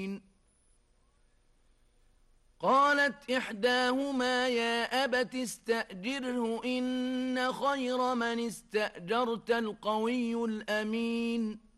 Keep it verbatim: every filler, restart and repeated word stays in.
قالت إحداهما يا أبت استأجره إن خير من استأجرت القوي الأمين